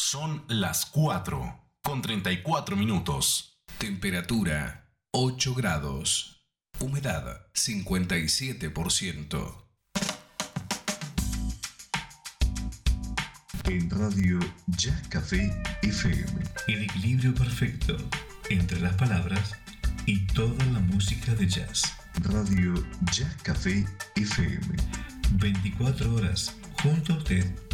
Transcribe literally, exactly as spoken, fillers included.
Son las cuatro con treinta y cuatro minutos. Temperatura ocho grados. Humedad cincuenta y siete por ciento. En Radio Jazz Café F M. El equilibrio perfecto entre las palabras y toda la música de jazz. Radio Jazz Café F M. veinticuatro horas junto a usted